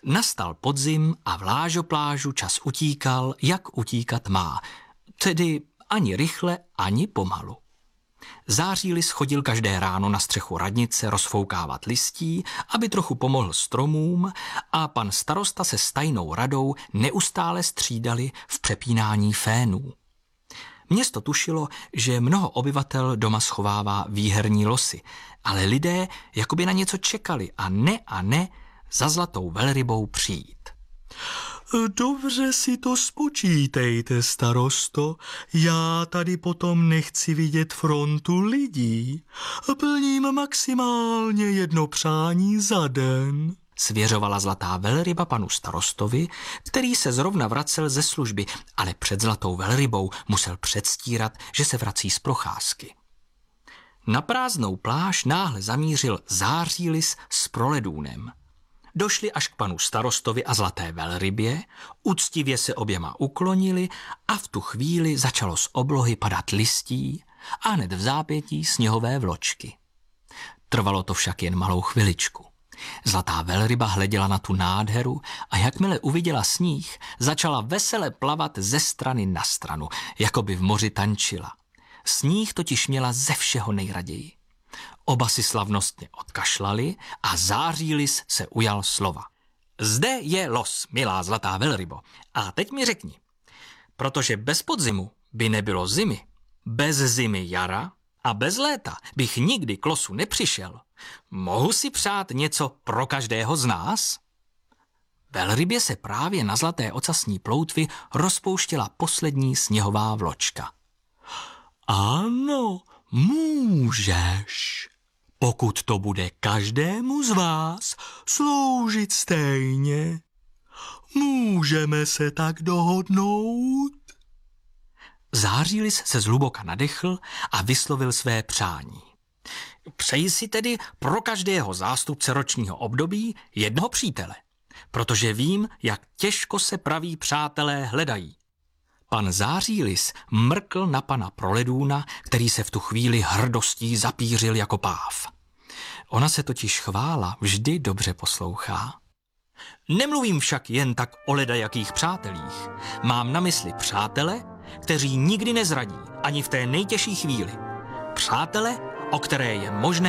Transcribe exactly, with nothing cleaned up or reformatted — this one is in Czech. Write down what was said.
Nastal podzim a v lážoplážu čas utíkal, jak utíkat má, tedy ani rychle, ani pomalu. Zářílis chodil každé ráno na střechu radnice rozfoukávat listí, aby trochu pomohl stromům, a pan starosta se s tajnou radou neustále střídali v přepínání fénů. Město tušilo, že mnoho obyvatel doma schovává výherní losy, ale lidé jakoby na něco čekali a ne a ne za zlatou velrybou přijít. Dobře si to spočítejte, starosto, já tady potom nechci vidět frontu lidí. Plním maximálně jedno přání za den. Svěřovala zlatá velryba panu starostovi, který se zrovna vracel ze služby, ale před zlatou velrybou musel předstírat, že se vrací z procházky. Na prázdnou pláž náhle zamířil Zářílis s Proledůnem. Došli až k panu starostovi a zlaté velrybě, uctivě se oběma uklonili a v tu chvíli začalo z oblohy padat listí a hned v zápětí sněhové vločky. Trvalo to však jen malou chviličku. Zlatá velryba hleděla na tu nádheru a jakmile uviděla sníh, začala vesele plavat ze strany na stranu, jako by v moři tančila. Sníh totiž měla ze všeho nejraději. Oba si slavnostně odkašlali a Zářílis se ujal slova. Zde je los, milá zlatá velrybo. A teď mi řekni, protože bez podzimu by nebylo zimy, bez zimy jara a bez léta bych nikdy k losu nepřišel. Mohu si přát něco pro každého z nás? Velrybě se právě na zlaté ocasní ploutvy rozpouštěla poslední sněhová vločka. Ano, můžeš, pokud to bude každému z vás sloužit stejně. Můžeme se tak dohodnout? Zářílis se zhluboka nadechl a vyslovil své přání. Přeji si tedy pro každého zástupce ročního období jednoho přítele, protože vím, jak těžko se praví přátelé hledají. Pan Zářílis mrkl na pana Proledůna, který se v tu chvíli hrdostí zapířil jako páv. Ona se totiž chvála vždy dobře poslouchá. Nemluvím však jen tak o ledajakých přátelích. Mám na mysli přátele, kteří nikdy nezradí, ani v té nejtěžší chvíli. Přátele, o které je možné